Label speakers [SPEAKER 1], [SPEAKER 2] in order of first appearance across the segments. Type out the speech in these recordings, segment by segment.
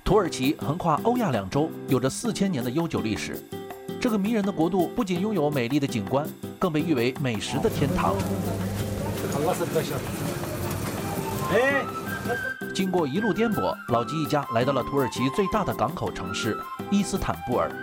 [SPEAKER 1] 土耳其横跨欧亚两洲，有着4000年的悠久历史。这个迷人的国度不仅拥有美丽的景观，更被誉为美食的天堂。经过一路颠簸，老吉一家来到了土耳其最大的港口城市伊斯坦布尔。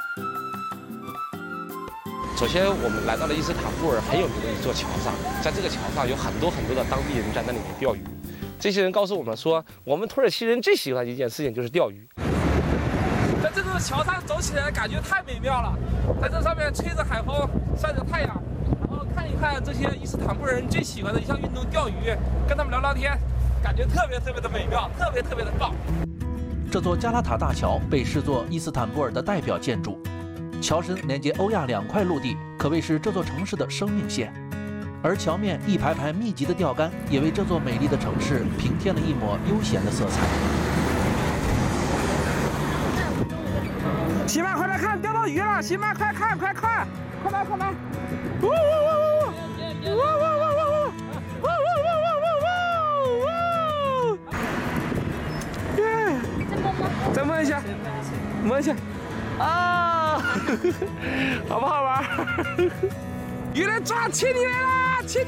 [SPEAKER 2] 首先，我们来到了伊斯坦布尔很有名的一座桥上，在这个桥上有很多的当地人在那里面钓鱼。这些人告诉我们说，我们土耳其人最喜欢的一件事情就是钓鱼。
[SPEAKER 3] 在这座桥上走起来感觉太美妙了，在这上面吹着海风，晒着太阳，然后看一看这些伊斯坦布尔人最喜欢的一项运动钓鱼，跟他们聊聊天，感觉特别的美妙，特别的棒。
[SPEAKER 1] 这座加拉塔大桥被视作伊斯坦布尔的代表建筑，桥身连接欧亚2块陆地，可谓是这座城市的生命线。而桥面一排排密集的钓竿，也为这座美丽的城市平添了一抹悠闲的色彩。
[SPEAKER 3] 媳妇快来看，钓到鱼了！媳妇快看，快来！呜！耶！再摸一下，啊！好不好玩？鱼来抓，亲你来了！现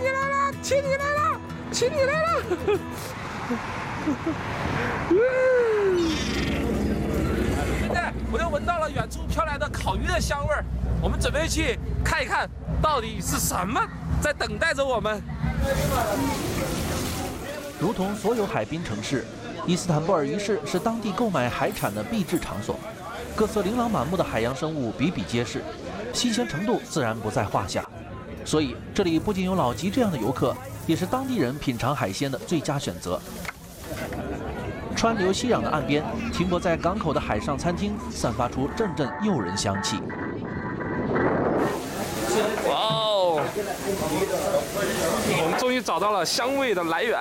[SPEAKER 3] 在我又闻到了远处飘来的烤鱼的香味儿，我们准备去看一看，到底是什么在等待着我们。
[SPEAKER 1] 如同所有海滨城市，伊斯坦布尔鱼市是当地购买海产的必至场所，各色琳琅满目的海洋生物比比皆是，新鲜程度自然不在话下。所以这里不仅有老吉这样的游客，也是当地人品尝海鲜的最佳选择。川流熙攘的岸边，停泊在港口的海上餐厅散发出阵阵诱人香气。
[SPEAKER 3] 哇哦！我们终于找到了香味的来源。